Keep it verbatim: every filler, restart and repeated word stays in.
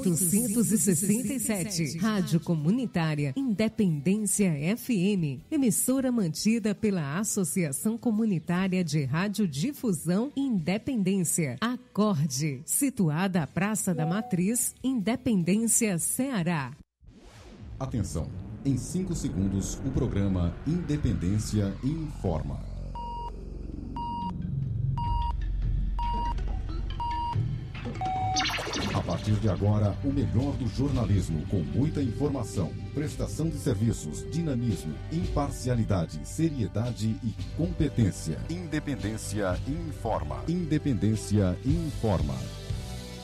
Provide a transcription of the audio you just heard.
oitocentos e sessenta e sete, Rádio Comunitária Independência F M, emissora mantida pela Associação Comunitária de Radiodifusão Independência, Acorde, situada à Praça da Matriz, Independência, Ceará. Atenção, em cinco segundos o programa Independência informa. A partir de agora, o melhor do jornalismo, com muita informação, prestação de serviços, dinamismo, imparcialidade, seriedade e competência. Independência informa. Independência informa.